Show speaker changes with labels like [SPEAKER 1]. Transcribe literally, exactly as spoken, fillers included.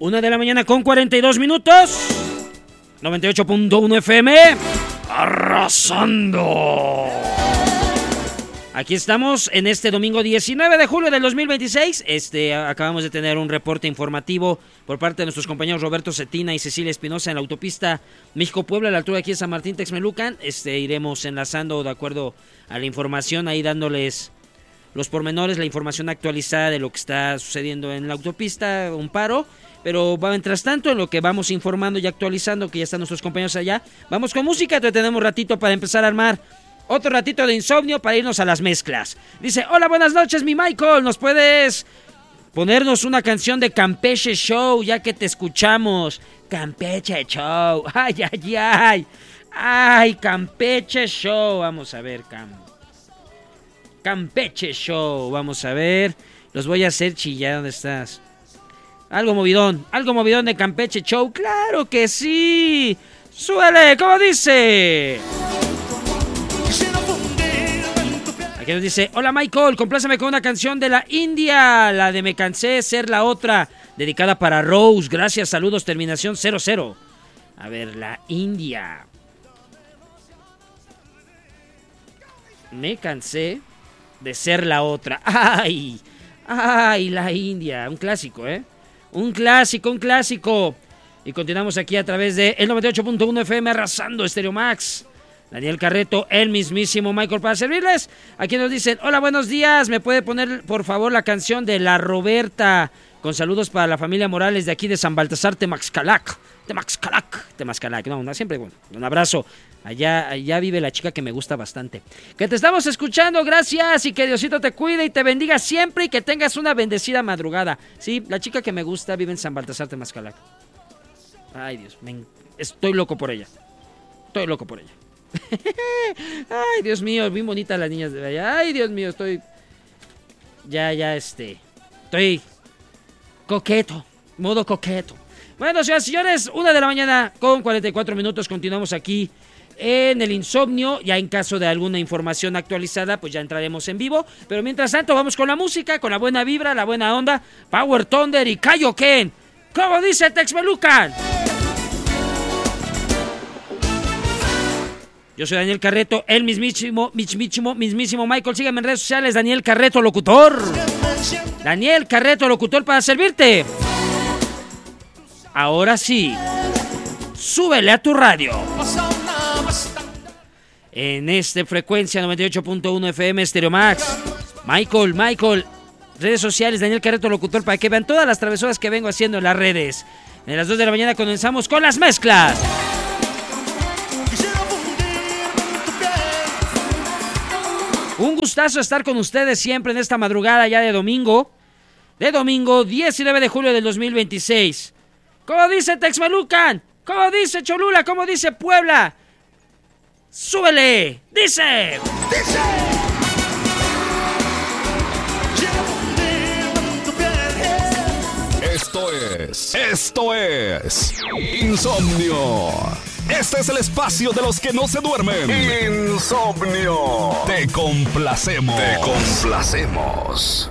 [SPEAKER 1] Una de la mañana con cuarenta y dos minutos. noventa y ocho punto uno F M. Arrasando. Aquí estamos en este domingo diecinueve de julio del dos mil veintiséis. Este, acabamos de tener un reporte informativo por parte de nuestros compañeros Roberto Cetina y Cecilia Espinosa en la autopista México-Puebla, a la altura de aquí de San Martín Texmelucan. Este, iremos enlazando de acuerdo a la información, ahí dándoles los pormenores, la información actualizada de lo que está sucediendo en la autopista, un paro. Pero mientras tanto, en lo que vamos informando y actualizando, que ya están nuestros compañeros allá, vamos con música. Te tenemos ratito para empezar a armar otro ratito de insomnio para irnos a las mezclas. Dice, hola, buenas noches, mi Michael. ¿Nos puedes ponernos una canción de Campeche Show, ya que te escuchamos? Campeche Show. Ay, ay, ay. Ay, Campeche Show. Vamos a ver, Cam... Campeche Show. Vamos a ver. Los voy a hacer chillar. ¿Dónde estás? Algo movidón. Algo movidón de Campeche Show. ¡Claro que sí! ¡Súbele! ¿Cómo dice? Aquí nos dice, hola Michael, compláceme con una canción de la India, la de Me Cansé de Ser la Otra, dedicada para Rose. Gracias, saludos, terminación cero cero. A ver, la India. Me cansé de ser la otra. ¡Ay! ¡Ay, la India! Un clásico, ¿eh? Un clásico, un clásico. Y continuamos aquí a través de el noventa y ocho punto uno F M, arrasando Stereo Max. Daniel Carreto, el mismísimo Michael para servirles. Aquí nos dicen, hola, buenos días. ¿Me puede poner, por favor, la canción de La Roberta? Con saludos para la familia Morales de aquí de San Baltasar, Temaxcalac. Temaxcalac. Temaxcalac. No, no, siempre, bueno, un abrazo. Allá, allá vive la chica que me gusta bastante. Que te estamos escuchando, gracias. Y que Diosito te cuide y te bendiga siempre. Y que tengas una bendecida madrugada. Sí, la chica que me gusta vive en San Baltasar, Temaxcalac. Ay, Dios, me... estoy loco por ella. Estoy loco por ella. Ay, Dios mío, bien bonitas las niñas de allá. Ay, Dios mío, estoy... Ya, ya, este... Estoy... coqueto, modo coqueto. Bueno, señoras y señores, una de la mañana con cuarenta y cuatro minutos. Continuamos aquí en el insomnio. Ya en caso de alguna información actualizada, pues ya entraremos en vivo. Pero mientras tanto, vamos con la música, con la buena vibra, la buena onda. Power Thunder y Kaioken. ¿Cómo dice Texmelucan? Yo soy Daniel Carreto, el mismísimo, mismísimo, mismísimo Michael. Sígueme en redes sociales, Daniel Carreto Locutor. Daniel Carreto Locutor para servirte. Ahora sí, súbele a tu radio. En esta frecuencia noventa y ocho punto uno F M Stereo Max. Michael, Michael, redes sociales, Daniel Carreto Locutor, para que vean todas las travesuras que vengo haciendo en las redes. En las dos de la mañana comenzamos con las mezclas. Un gustazo estar con ustedes siempre en esta madrugada ya de domingo. De domingo diecinueve de julio del dos mil veintiséis. ¿Cómo dice Texmelucan? ¿Cómo dice Cholula? ¿Cómo dice Puebla? ¡Súbele! ¡Dice! ¡Dice!
[SPEAKER 2] Esto es... Esto es... Insomnio. Este es el espacio de los que no se duermen. Insomnio. Te complacemos. Te complacemos.